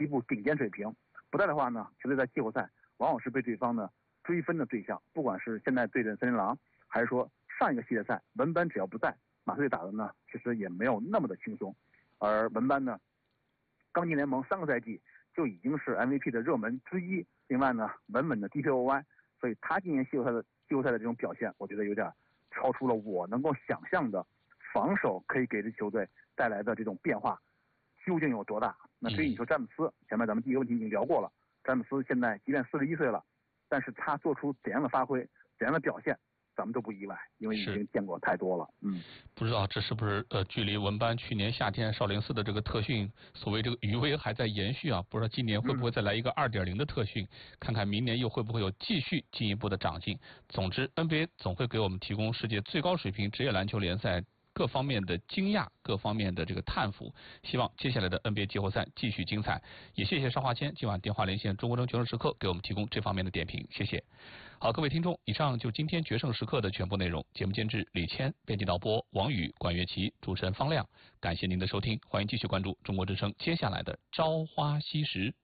西部顶尖水平，不在的话呢，球队在季后赛往往是被对方呢追分的对象。不管是现在对阵森林狼，还是说上一个系列赛文班只要不在，马刺队打的呢其实也没有那么的轻松。而文班呢，刚进联盟3个赛季就已经是 MVP 的热门之一，另外呢稳稳的 DPOY， 所以他今年季后赛的这种表现，我觉得有点超出了我能够想象的防守可以给这球队带来的这种变化究竟有多大。那至于你说詹姆斯，前面咱们第一个问题已经聊过了，詹姆斯现在即便41岁了，但是他做出怎样的发挥，怎样的表现，咱们都不意外，因为已经见过太多了。 不知道这是不是距离文班去年夏天少林寺的这个特训，所谓这个余威还在延续啊？不知道今年会不会再来一个2.0的特训，看看明年又会不会有继续进一步的长进。总之 NBA 总会给我们提供世界最高水平职业篮球联赛各方面的惊讶，各方面的这个探伏，希望接下来的 NBA 季后赛继续精彩。也谢谢邵华谦今晚电话连线中国球圣时刻给我们提供这方面的点评，谢谢。好，各位听众，以上就今天决胜时刻的全部内容。节目监制李谦，编辑导播王宇、管乐琪，主持人方亮。感谢您的收听，欢迎继续关注中国之声接下来的朝花夕拾。